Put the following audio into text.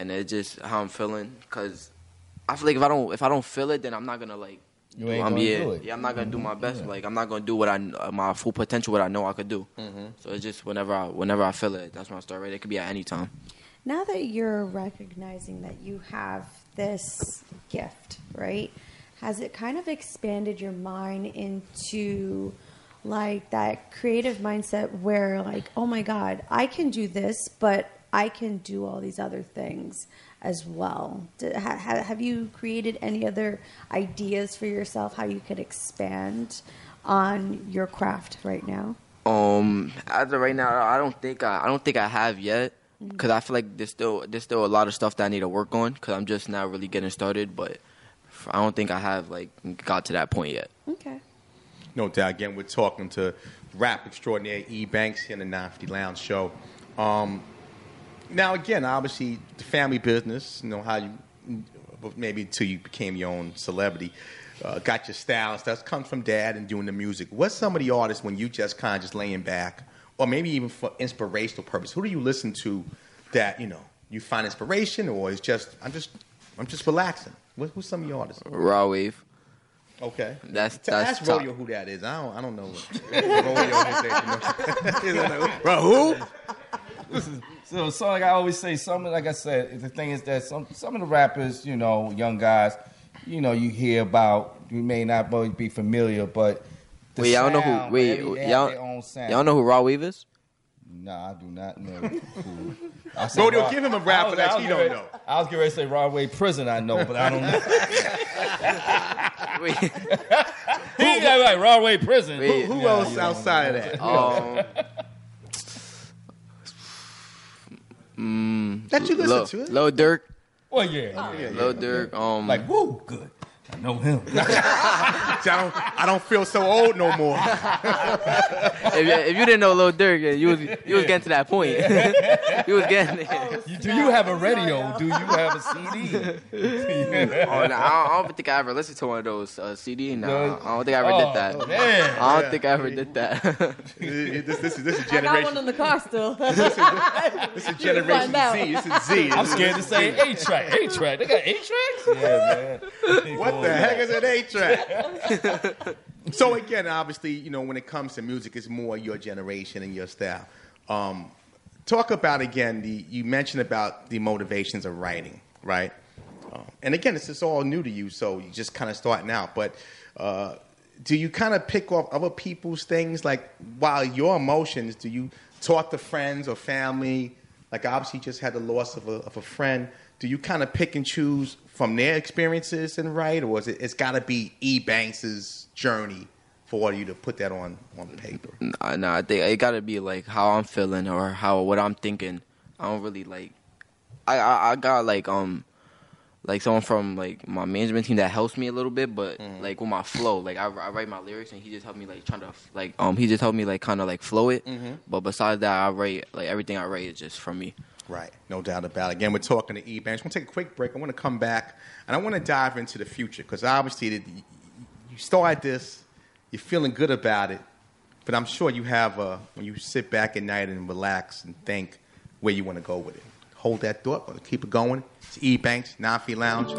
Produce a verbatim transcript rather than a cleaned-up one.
and it's just how I'm feeling. Cause I feel like if I don't if I don't feel it, then I'm not gonna like. You ain't I'm, gonna yeah, do it. yeah, I'm not gonna mm-hmm. do my best. Yeah. Like I'm not gonna do what I my full potential, what I know I could do. Mm-hmm. So it's just whenever I whenever I feel it, that's when I start. Right, it could be at any time. Now that you're recognizing that you have this gift, right? Has it kind of expanded your mind into like that creative mindset where like, oh my God, I can do this, but I can do all these other things as well? Have you created any other ideas for yourself how you could expand on your craft right now? Um, as of right now, I don't think I, I don't think I have yet, because I feel like there's still there's still a lot of stuff that I need to work on, because I'm just now really getting started. But I don't think I have like got to that point yet. Okay. No doubt. Again, we're talking to rap extraordinaire E Banks here in the nine fifty Lounge Show. Um, now, again, obviously, the family business, you know, how you, maybe until you became your own celebrity, uh, got your style and stuff, comes from dad and doing the music. What's some of the artists when you just kind of just laying back, or maybe even for inspirational purpose, who do you listen to that, you know, you find inspiration, or it's just, I'm just, I'm just relaxing? What, who's some of your artists? Raw Wave. Okay. That's that's Ask Rodeo who that is. I don't, I don't know. Rodeo Bro, who? Listen, so, so like I always say, some like I said, the thing is that some some of the rappers, you know, young guys, you know, you hear about, you may not be familiar, but the wait, y'all sound, know who? Wait, every, they y'all, have their own sound. y'all know who Raw Wave is? Nah, I do not know. Who. I said Rodeo, Raw, give him a rapper that he don't ready, know. I was getting ready to say Broadway Prison, I know, but I don't know. Wait, He got like Broadway Prison. Wait. Who Yeah, else you outside of that? um, mm, That you listen Lil, to it? Lil Durk, Well, yeah, yeah, Lil Durk. Um, like woo, good. I know him. See, I don't, I don't feel so old no more. if, you, if you didn't know Lil Durk, yeah, you was you was getting to that point. You was getting there. You- do you have a radio? Do you have a C D? Oh, no, I, don't, I don't think I ever listened to one of those uh, C D. No, No. I don't think I ever Oh, did that. man. I don't think I ever did that. this, this, is, this is I got one generation. in the car still. This is generation find out. Z. This is Z. I'm scared to say eight track. Eight track. They got eight tracks? Yeah, man. What the heck is an eight track? So again, obviously, you know, when it comes to music, it's more your generation and your style. Um, talk about again the you mentioned about the motivations of writing, right? Um, and again, this is all new to you, so you just kind of starting out. But uh, do you kind of pick off other people's things, like while your emotions? Do you talk to friends or family? Like obviously, you just had the loss of a of a friend. Do you kind of pick and choose from their experiences and write, or is it, it's got to be E. Banks's journey for you to put that on, on paper? Nah, nah, I think it gotta be like how I'm feeling or how what I'm thinking. I don't really like. I I, I got like um like someone from like my management team that helps me a little bit, but Mm. like with my flow, like I, I write my lyrics and he just helped me like trying to like um he just helped me like kind of like flow it. Mhm. But besides that, I write like everything I write is just from me. Right, no doubt about it. Again, we're talking to E. Banks. We're going to take a quick break. I want to come back, and I want to dive into the future, because obviously the, you started this, you're feeling good about it, but I'm sure you have, a, when you sit back at night and relax and think where you want to go with it. Hold that thought, but keep it going. It's E. Banks, nine fifty Lounge.